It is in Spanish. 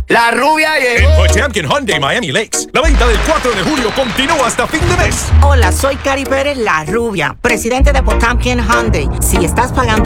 La rubia En llegó. Potemkin Hyundai Miami Lakes, la venta del 4 de julio continúa hasta fin de mes. Hola, soy Cari Pérez, la rubia, presidente de Potemkin Hyundai. Si estás pagando